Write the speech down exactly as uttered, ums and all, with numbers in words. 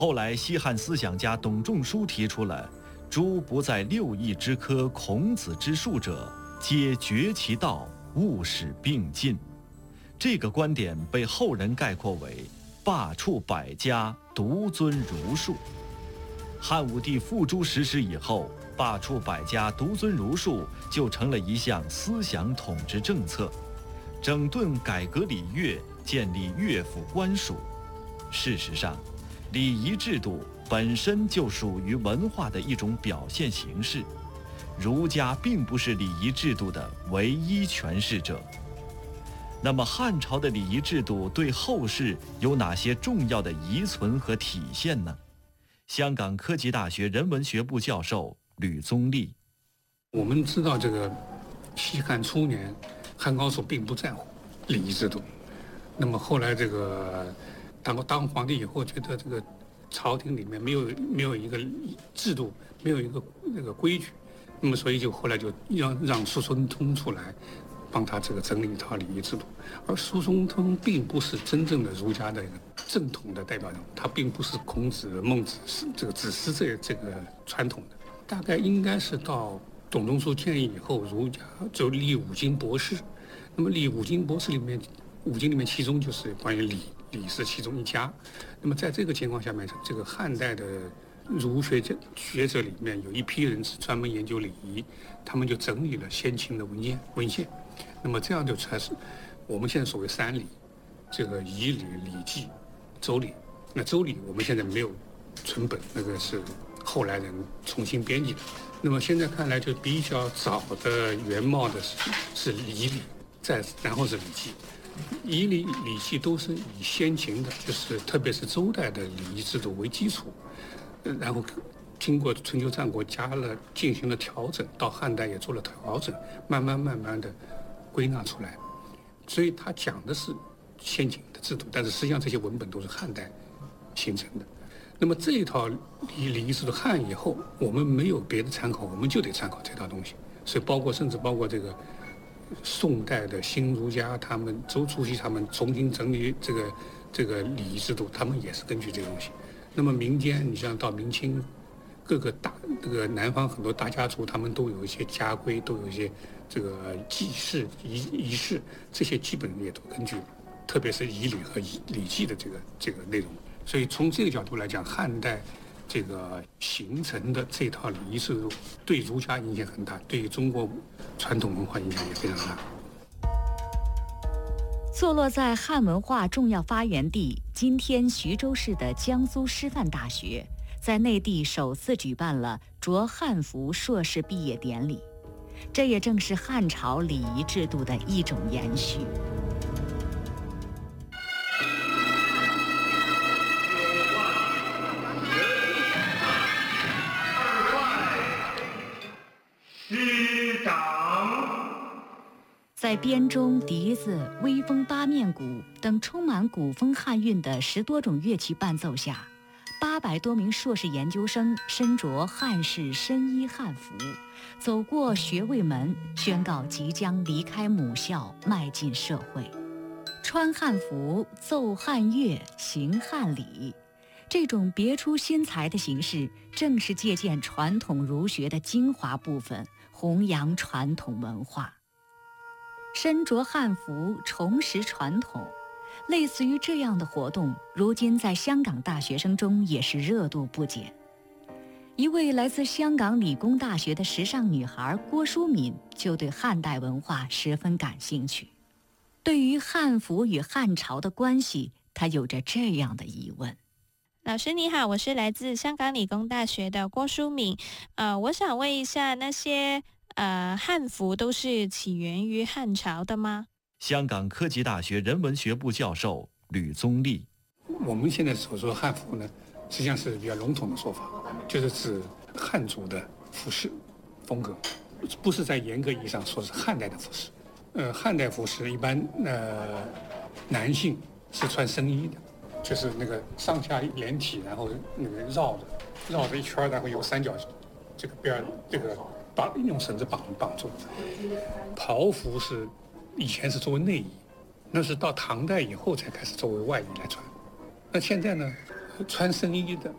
后来，西汉思想家董仲舒提出了“诸不在六艺之科，孔子之术者，皆绝其道，勿使并进”。这个观点被后人概括为“罢黜百家，独尊儒术”。汉武帝付诸实施以后，罢黜百家，独尊儒术就成了一项思想统治政策，整顿改革礼乐，建立乐府官署。事实上，礼仪制度本身就属于文化的一种表现形式，儒家并不是礼仪制度的唯一诠释者。那么汉朝的礼仪制度对后世有哪些重要的遗存和体现呢？香港科技大学人文学部教授吕宗立： 我们知道这个西汉初年，汉高祖并不在乎礼仪制度，那么后来这个当当皇帝以后，觉得这个朝廷里面没有没有一个制度，没有一个那个规矩，那么所以就后来就让让苏孙通出来，帮他这个整理一套礼仪制度。而苏孙通并不是真正的儒家的一个正统的代表人物，他并不是孔子、孟子这个子师这这个传统的，大概应该是到董仲舒建议以后，儒家就立五经博士。那么立五经博士里面，五经里面其中就是关于礼。礼是其中一家，那么在这个情况下面，这个汉代的儒学者学者里面有一批人是专门研究礼仪，他们就整理了先秦的文件文献，那么这样就才是我们现在所谓三礼，这个仪礼、礼记、周礼。那周礼我们现在没有存本，那个是后来人重新编辑的。那么现在看来，就比较早的原貌的是是仪礼，再然后是礼记。仪礼礼记都是以先秦的，就是特别是周代的礼仪制度为基础，然后经过春秋战国加了进行了调整，到汉代也做了调整，慢慢慢慢的归纳出来。所以他讲的是先秦的制度，但是实际上这些文本都是汉代形成的。那么这一套礼礼仪制度汉以后，我们没有别的参考，我们就得参考这套东西。所以包括甚至包括这个。宋代的新儒家，他们周初期他们重新整理这个这个礼仪制度，他们也是根据这个东西。那么民间，你像到明清，各个大这个南方很多大家族，他们都有一些家规，都有一些这个祭祀仪仪式，这些基本也都根据，特别是仪礼和仪礼记的这个这个内容。所以从这个角度来讲，汉代这个形成的这套礼仪制度对儒家影响很大，对中国传统文化影响也非常大。 坐落在汉文化重要发源地今天徐州市的江苏师范大学，在内地首次举办了着汉服硕士毕业典礼，这也正是汉朝礼仪制度的一种延续。 师长， 在编钟、笛子、微风八面鼓等充满古风汉韵的十多种乐器伴奏下，八百多名硕士研究生身着汉式深衣汉服，走过学位门，宣告即将离开母校，迈进社会。穿汉服、奏汉乐、行汉礼，这种别出心裁的形式，正是借鉴传统儒学的精华部分，弘扬传统文化。身着汉服，重拾传统，类似于这样的活动，如今在香港大学生中也是热度不减。一位来自香港理工大学的时尚女孩郭淑敏就对汉代文化十分感兴趣。对于汉服与汉朝的关系，她有着这样的疑问。 老师你好，我是来自香港理工大学的郭淑敏。呃，我想问一下，那些呃汉服都是起源于汉朝的吗？ 香港科技大学人文学部教授吕宗立： 我们现在所说的汉服呢，实际上是比较笼统的说法，就是指汉族的服饰风格，不是在严格意义上说是汉代的服饰。呃，汉代服饰一般呃男性是穿僧衣的，就是那个上下连体，然后那个绕着绕着一圈，然后有三角这个边这个绑用绳子绑绑住。袍服是以前是作为内衣，那是到唐代以后才开始作为外衣来穿。那现在呢，穿僧衣的